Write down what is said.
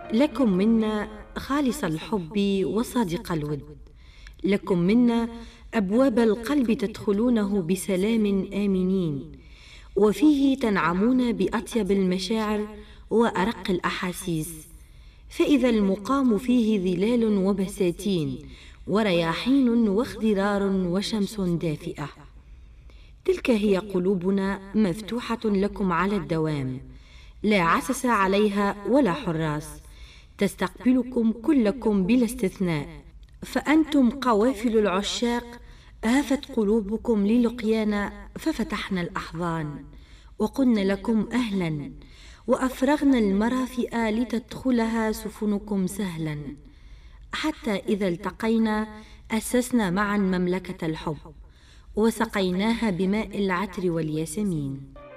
لكم منا خالص الحب وصادق الود، لكم منا أبواب القلب تدخلونه بسلام آمنين، وفيه تنعمون بأطيب المشاعر وأرق الأحاسيس، فإذا المقام فيه ظلال وبساتين ورياحين واخضرار وشمس دافئة. تلك هي قلوبنا مفتوحة لكم على الدوام، لا عسس عليها ولا حراس، تستقبلكم كلكم بلا استثناء، فأنتم قوافل العشاق هفت قلوبكم للقيانا، ففتحنا الأحضان وقلنا لكم أهلا، وأفرغنا المرافئ لتدخلها سفنكم سهلا، حتى إذا التقينا أسسنا معا مملكة الحب، وسقيناها بماء العطر والياسمين.